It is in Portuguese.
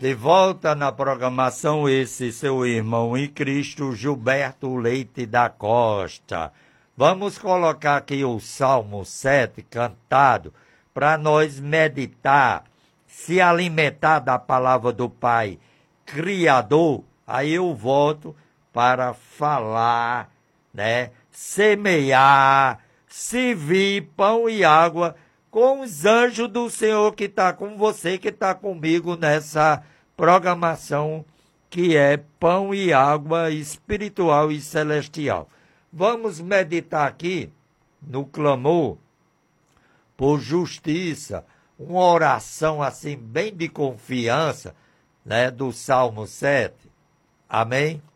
De volta na programação, esse seu irmão em Cristo, Gilberto Leite da Costa. Vamos colocar aqui o Salmo 7 cantado para nós meditar, se alimentar da palavra do Pai Criador. Aí eu volto para falar, né? Semear, servir pão e água com os anjos do Senhor que está com você, que está comigo nessa programação que é pão e água espiritual e celestial. Vamos meditar aqui no clamor por justiça, uma oração assim bem de confiança, né, do Salmo 7. Amém?